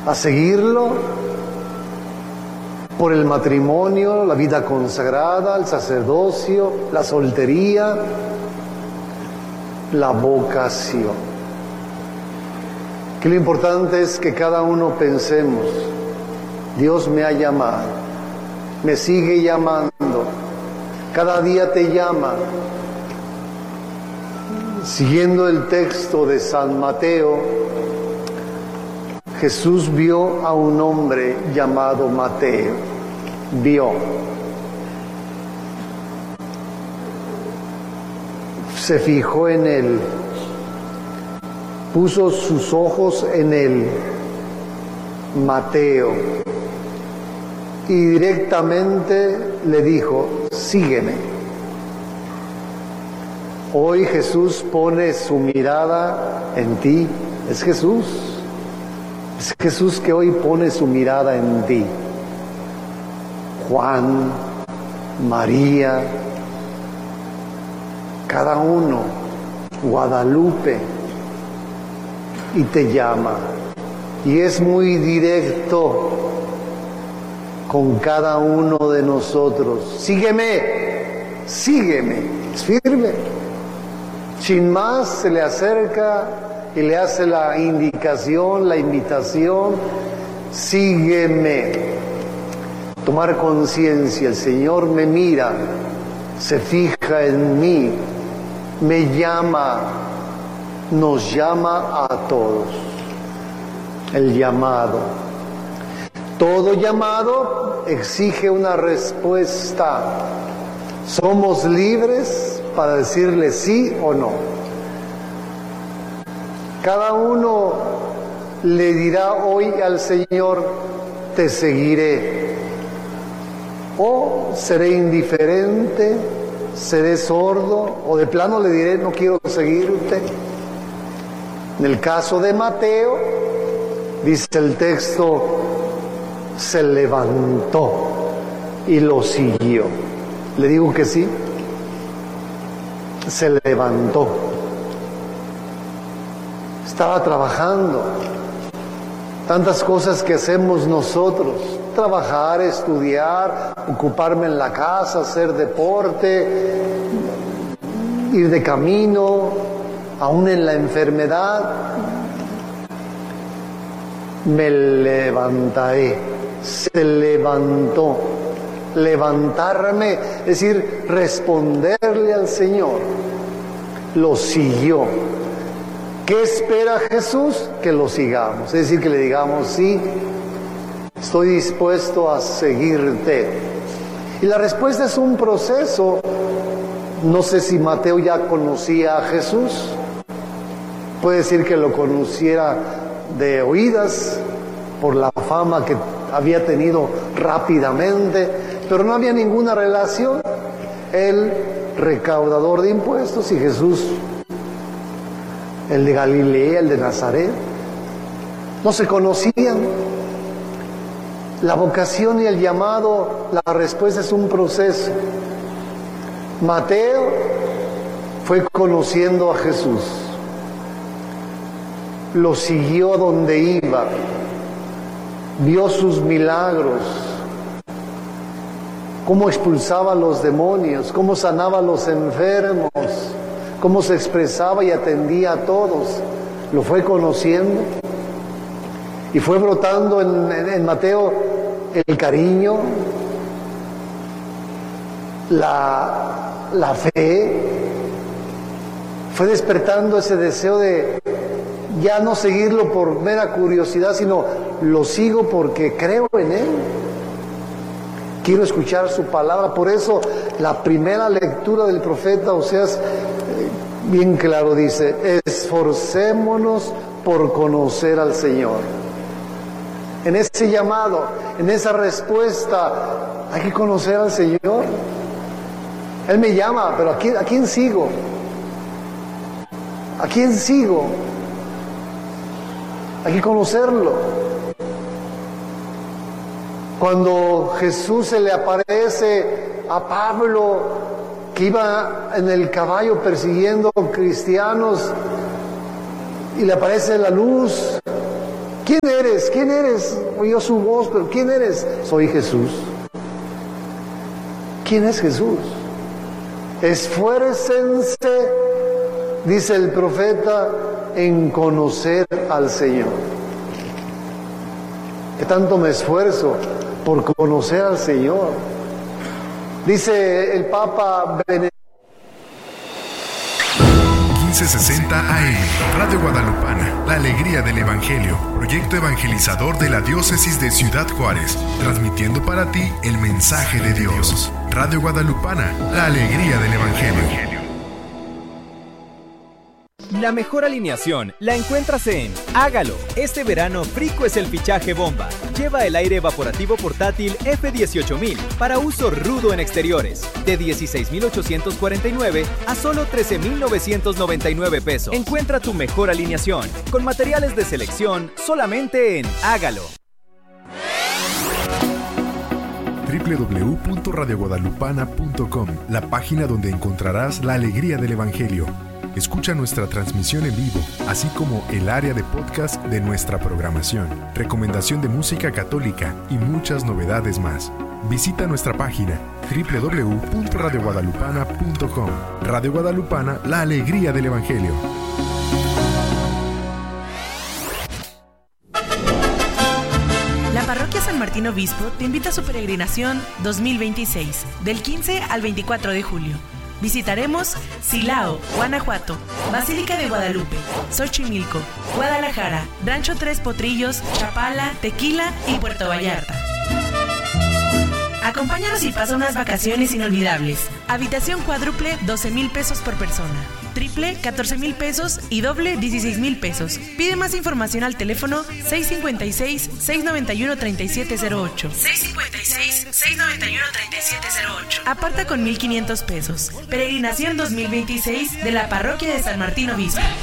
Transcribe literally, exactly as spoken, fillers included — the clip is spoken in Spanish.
a seguirlo por el matrimonio, la vida consagrada, el sacerdocio, la soltería, la vocación. Que lo importante es que cada uno pensemos, Dios me ha llamado, me sigue llamando, cada día te llama. Siguiendo el texto de San Mateo, Jesús vio a un hombre llamado Mateo, vio. Se fijó en él, puso sus ojos en él, Mateo, y directamente le dijo, sígueme. Hoy Jesús pone su mirada en ti, es Jesús, es Jesús que hoy pone su mirada en ti. Juan, María, cada uno, Guadalupe, y te llama. Y es muy directo con cada uno de nosotros. Sígueme, sígueme, es firme. Sin más se le acerca y le hace la indicación, la invitación, sígueme. Tomar conciencia, el Señor me mira, se fija en mí, me llama, nos llama a todos. El llamado. Todo llamado exige una respuesta. Somos libres para decirle sí o no. Cada uno le dirá hoy al Señor, te seguiré. O seré indiferente, seré sordo, o de plano le diré, no quiero seguirte. En el caso de Mateo, dice el texto, se levantó y lo siguió. Le digo que sí. Se levantó. Estaba trabajando. Tantas cosas que hacemos nosotros. Trabajar, estudiar, ocuparme en la casa, hacer deporte, ir de camino, aún en la enfermedad. Me levantaré. Se levantó. Levantarme, es decir, responderle al Señor. Lo siguió. ¿Qué espera Jesús? Que lo sigamos. Es decir, que le digamos, sí, estoy dispuesto a seguirte. Y la respuesta es un proceso. No sé si Mateo ya conocía a Jesús. Puede decir que lo conociera de oídas, por la fama que había tenido rápidamente, pero no había ninguna relación. Él, recaudador de impuestos, y Jesús, el de Galilea, el de Nazaret, no se conocían. La vocación y el llamado, la respuesta es un proceso. Mateo fue conociendo a Jesús, lo siguió a donde iba, vio sus milagros, cómo expulsaba a los demonios, cómo sanaba a los enfermos, cómo se expresaba y atendía a todos. Lo fue conociendo y fue brotando en, en, en Mateo el cariño, la, la fe. Fue despertando ese deseo de ya no seguirlo por mera curiosidad, sino lo sigo porque creo en Él. Quiero escuchar su palabra. Por eso la primera lectura del profeta Oseas bien claro dice, esforcémonos por conocer al Señor. En ese llamado, en esa respuesta, hay que conocer al Señor. Él me llama, pero ¿a quién, a quién sigo? ¿A quién sigo? Hay que conocerlo. Cuando Jesús se le aparece a Pablo, que iba en el caballo persiguiendo cristianos, y le aparece la luz, ¿Quién eres? ¿Quién eres? Oyó su voz, pero ¿quién eres? Soy Jesús. ¿Quién es Jesús? Esfuércense, dice el profeta, en conocer al Señor. ¿Qué tanto me esfuerzo por conocer al Señor? Dice el Papa Benedicto. quince sesenta A M, Radio Guadalupana, la alegría del Evangelio, proyecto evangelizador de la diócesis de Ciudad Juárez, transmitiendo para ti el mensaje de Dios. Radio Guadalupana, la alegría del Evangelio. La mejor alineación la encuentras en Hágalo. Este verano Frico es el fichaje bomba. Lleva el aire evaporativo portátil F dieciocho mil para uso rudo en exteriores, de dieciséis mil ochocientos cuarenta y nueve a solo trece mil novecientos noventa y nueve pesos. Encuentra tu mejor alineación con materiales de selección solamente en Hágalo. doble u doble u doble u punto radio guadalupana punto com, la página donde encontrarás la alegría del Evangelio. Escucha nuestra transmisión en vivo, así como el área de podcast de nuestra programación, recomendación de música católica y muchas novedades más. Visita nuestra página doble u doble u doble u punto radio guadalupana punto com. Radio Guadalupana, la alegría del Evangelio. La Parroquia San Martín Obispo te invita a su peregrinación dos mil veintiséis, del quince al veinticuatro de julio. Visitaremos Silao, Guanajuato, Basílica de Guadalupe, Xochimilco, Guadalajara, Rancho Tres Potrillos, Chapala, Tequila y Puerto Vallarta. Acompáñanos y pasa unas vacaciones inolvidables. Habitación cuádruple, doce mil pesos por persona. Triple, catorce mil pesos y doble, dieciséis mil pesos. Pide más información al teléfono seis cinco seis, seis nueve uno, tres siete cero ocho. seis cinco seis, seis nueve uno, tres siete cero ocho. Aparta con mil quinientos pesos. Peregrinación dos mil veintiséis de la Parroquia de San Martín Obispo.